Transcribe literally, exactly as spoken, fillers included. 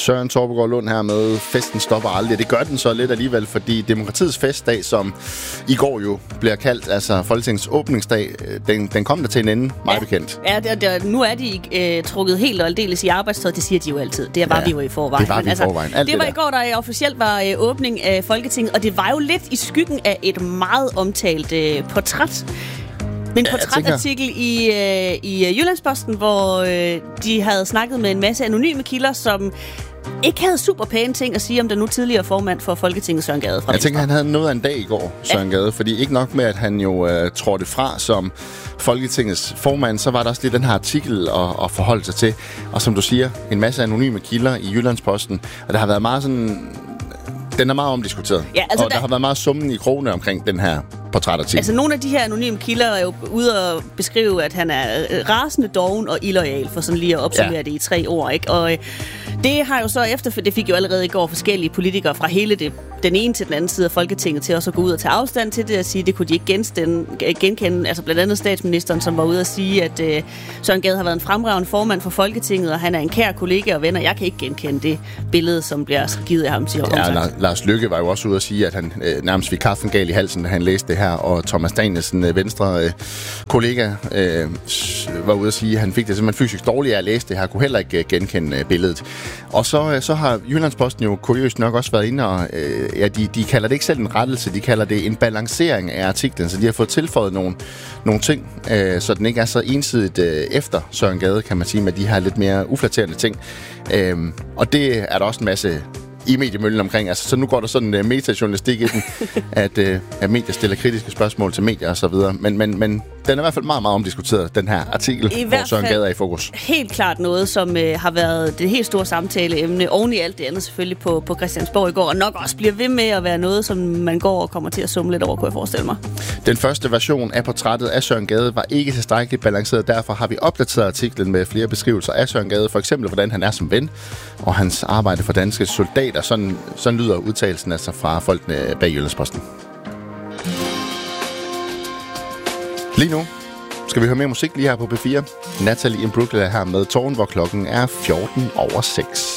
Søren Torpegaard Lund her med festen stopper aldrig. Det gør den så lidt alligevel, fordi demokratiets festdag, som i går jo bliver kaldt, altså Folketingets åbningsdag, den, den kom der til en ende, meget ja. bekendt. Ja, det, det, nu er de øh, trukket helt og aldeles i arbejdstøj, det siger de jo altid. Det var ja, vi jo i forvejen. Det var vi i forvejen. Altså, det, det var i går, der officielt var øh, åbning af Folketinget, og det var jo lidt i skyggen af et meget omtalt øh, portræt. En portrætartikel i, øh, i Jyllandsposten, hvor øh, de havde snakket med en masse anonyme kilder, som ikke havde super pæne ting at sige om den nu tidligere formand for Folketinget, Søren Gade. Fra Jeg tænker, han havde noget af en dag i går, Søren ja. Gade, fordi ikke nok med, at han jo øh, trådte fra som Folketingets formand, så var der også lidt den her artikel at, at forholde sig til. Og som du siger, en masse anonyme kilder i Jyllandsposten, og der har været meget sådan... Den er meget omdiskuteret, ja, altså og der, der har været meget summen i krogene omkring den her portrætartikel. Altså nogle af de her anonyme kilder er jo ude og beskrive, at han er rasende, doven og illoyal, for sådan lige at opsummere ja. det i tre ord, ikke? Og øh, det har jo så efter, for det fik jo allerede i går forskellige politikere fra hele det, den ene til den anden side af Folketinget til også at gå ud og tage afstand til det og sige, at det kunne de ikke genstande, genkende. Altså blandt andet statsministeren, som var ude at sige, at øh, Søren Gade har været en fremragende formand for Folketinget, og han er en kær kollega og venner. Jeg kan ikke genkende det billede, som bliver givet af ham, siger ja, La- Lars Løkke var jo også ude at sige, at han øh, nærmest fik kaffen gal i halsen, da han læste det her, og Thomas Danielsen, øh, venstre øh, kollega, øh, var ude at sige, at han fik det simpelthen fysisk dårligt af at læse det her, kunne heller ikke øh, genkende øh, billedet. Og så, øh, så har Jyllandsposten jo kuriøst nok også været inde, og øh, ja, de, de kalder det ikke selv en rettelse, de kalder det en balancering af artiklen, så de har fået tilføjet nogle, nogle ting, øh, så den ikke er så ensidigt øh, efter Søren Gade, kan man sige, med de her lidt mere uflatterende ting. Øh, og det er der også en masse i mediemøllen omkring. Altså, så nu går der sådan en uh, metajournalistik i den, at, uh, at medier stiller kritiske spørgsmål til medier og så videre. Men, men, men den er i hvert fald meget, meget omdiskuteret, den her artikel, hvor Søren Gade er i fokus. Helt klart noget, som uh, har været det helt store samtaleemne, oven i alt det andet selvfølgelig på, på Christiansborg i går, og nok også bliver ved med at være noget, som man går og kommer til at summe lidt over, kunne jeg forestille mig. Den første version af portrættet af Søren Gade var ikke tilstrækkeligt balanceret, derfor har vi opdateret artiklen med flere beskrivelser af Søren Gade, for eksempel hvordan han er som ven, og hans arbejde for danske soldater. Sådan, sådan lyder udtalelsen altså fra folkene bag Jyllandsposten. Lige nu skal vi høre mere musik lige her på P fire. Natalie Imbruglia her med Tårn, hvor klokken er fjorten over seks.